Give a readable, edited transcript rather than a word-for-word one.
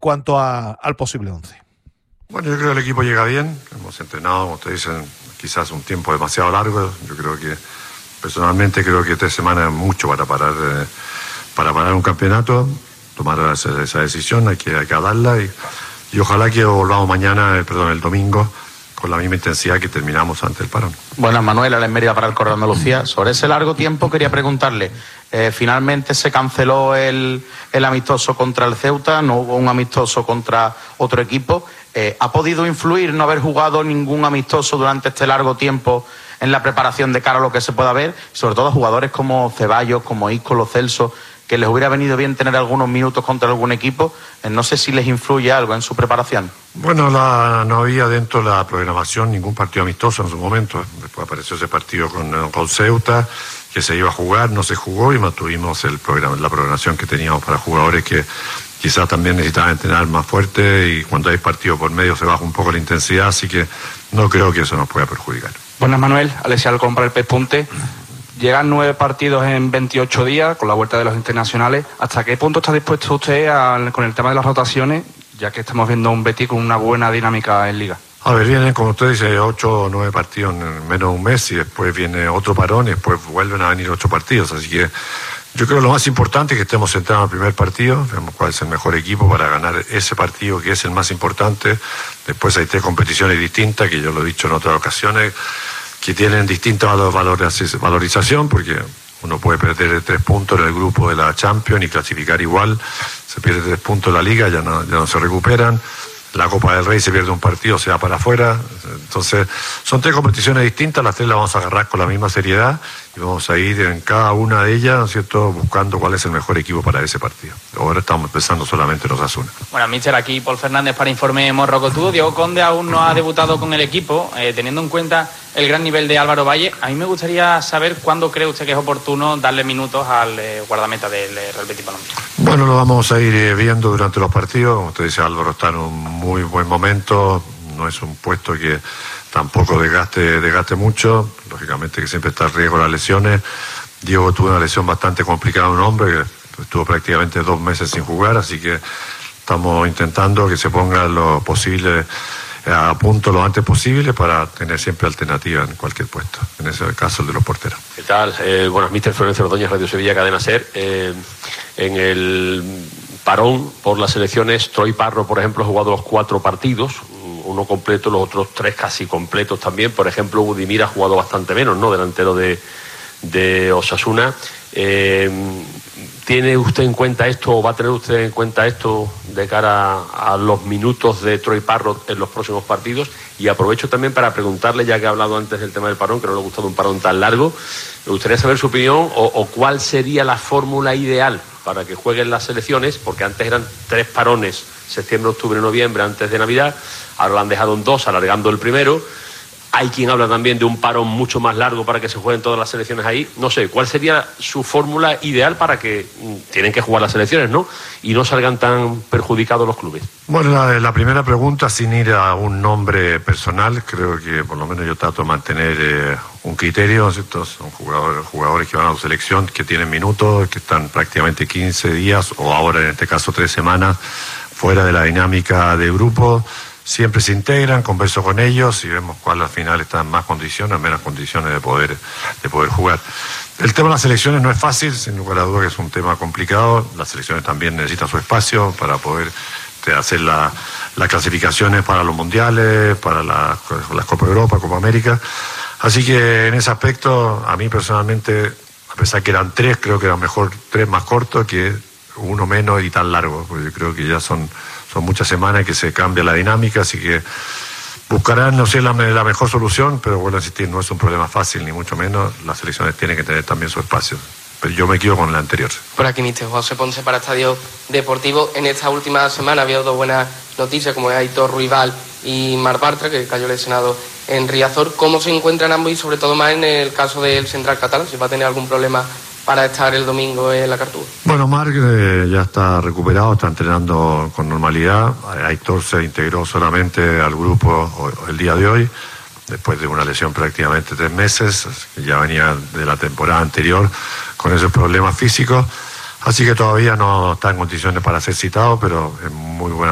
cuanto al posible 11. Bueno, yo creo que el equipo llega bien. Hemos entrenado, como ustedes dicen, quizás un tiempo demasiado largo. Yo creo que, personalmente, creo que 3 semanas es mucho para parar un campeonato. Tomar esa decisión, hay que darla y ojalá que volvamos el domingo, con la misma intensidad que terminamos ante el parón. Buenas, Manuel, Alex Mérida para el Correo de Andalucía. Sobre ese largo tiempo quería preguntarle, finalmente se canceló el amistoso contra el Ceuta, no hubo un amistoso contra otro equipo. ¿Ha podido influir no haber jugado ningún amistoso durante este largo tiempo en la preparación de cara a lo que se pueda ver? Sobre todo a jugadores como Ceballos, como Isco, Lo Celso, que les hubiera venido bien tener algunos minutos contra algún equipo. No sé si les influye algo en su preparación. Bueno, no había dentro de la programación ningún partido amistoso en su momento. Después apareció ese partido con Ceuta, que se iba a jugar, no se jugó y mantuvimos la programación que teníamos para jugadores que quizás también necesitaban entrenar más fuerte, y cuando hay partido por medio se baja un poco la intensidad, así que no creo que eso nos pueda perjudicar. Buenas, Manuel, Alexia Alcón para el Pespunte. Llegan 9 partidos en 28 días con la vuelta de los internacionales. ¿Hasta qué punto está dispuesto usted con el tema de las rotaciones, ya que estamos viendo un Betis con una buena dinámica en Liga? A ver, vienen, como usted dice, 8 o 9 partidos en menos de un mes, y después viene otro parón y después vuelven a venir 8 partidos. Así que yo creo que lo más importante es que estemos centrados en el primer partido, vemos cuál es el mejor equipo para ganar ese partido, que es el más importante. Después hay 3 competiciones distintas, que yo lo he dicho en otras ocasiones, que tienen distinta valorización, porque uno puede perder 3 puntos en el grupo de la Champions y clasificar igual. Se pierde 3 puntos en la Liga, ya no se recuperan. La Copa del Rey se pierde un partido, se va para afuera. Entonces, son 3 competiciones distintas, las 3 las vamos a agarrar con la misma seriedad y vamos a ir en cada una de ellas, ¿no es cierto?, buscando cuál es el mejor equipo para ese partido. Ahora estamos pensando solamente en Osasuna. Bueno, míster, aquí Paul Fernández para Informe Morrocotudo. Diego Conde aún no ha debutado con el equipo. Teniendo en cuenta el gran nivel de Álvaro Valle, a mí me gustaría saber cuándo cree usted que es oportuno darle minutos al guardameta del Real Betis Balompié. Bueno, lo vamos a ir viendo durante los partidos. Como usted dice, Álvaro está en un muy buen momento. No es un puesto que tampoco desgaste mucho. Lógicamente que siempre está en riesgo las lesiones. Diego tuvo una lesión bastante complicada en un hombre, que estuvo prácticamente 2 meses sin jugar, así que estamos intentando que se ponga lo posible a punto lo antes posible para tener siempre alternativa en cualquier puesto, en ese caso el de los porteros. ¿Qué tal? Buenas, míster Florencio Ordóñez, Radio Sevilla, Cadena SER. En el parón por las selecciones, Troy Parro, por ejemplo, ha jugado los 4 partidos, uno completo, los otros 3 casi completos también. Por ejemplo, Budimir ha jugado bastante menos, ¿no?, delantero de Osasuna. ¿Tiene usted en cuenta esto, o va a tener usted en cuenta esto de cara a los minutos de Troy Parro en los próximos partidos? Y aprovecho también para preguntarle, ya que ha hablado antes del tema del parón, que no le ha gustado un parón tan largo, me gustaría saber su opinión o cuál sería la fórmula ideal para que jueguen las selecciones, porque antes eran 3 parones, septiembre, octubre, noviembre, antes de Navidad. Ahora lo han dejado en 2, alargando el primero. Hay quien habla también de un parón mucho más largo para que se jueguen todas las selecciones ahí. No sé, ¿cuál sería su fórmula ideal para que tienen que jugar las selecciones, ¿no?, y no salgan tan perjudicados los clubes? Bueno, la primera pregunta, sin ir a un nombre personal, creo que por lo menos yo trato de mantener un criterio, ¿cierto? Son jugadores que van a la selección, que tienen minutos, que están prácticamente 15 días, o ahora en este caso 3 semanas, fuera de la dinámica de grupo. Siempre se integran, converso con ellos y vemos cuál al final está en más condiciones, menos condiciones de poder jugar. El tema de las selecciones no es fácil, sin lugar a dudas que es un tema complicado. Las selecciones también necesitan su espacio para poder hacer las clasificaciones para los mundiales, para las Copa Europa, Copa América. Así que en ese aspecto, a mí personalmente, a pesar que eran 3, creo que era mejor 3 más cortos que 1 menos y tan largo, porque yo creo que ya son muchas semanas que se cambia la dinámica, así que buscarán, no sé, la mejor solución, pero vuelvo a insistir, no es un problema fácil, ni mucho menos. Las selecciones tienen que tener también su espacio, pero yo me quedo con la anterior. Por aquí, mister José Ponce para Estadio Deportivo. En esta última semana ha habido 2 buenas noticias, como es Aitor Ruibal y Marc Bartra, que cayó lesionado en Riazor. ¿Cómo se encuentran ambos, y sobre todo más en el caso del central catalán, si va a tener algún problema para estar el domingo en la Cartuja? Bueno, Marc ya está recuperado, está entrenando con normalidad. Aitor se integró solamente al grupo el día de hoy, después de una lesión prácticamente 3 meses, que ya venía de la temporada anterior con esos problemas físicos. Así que todavía no está en condiciones para ser citado, pero es muy buena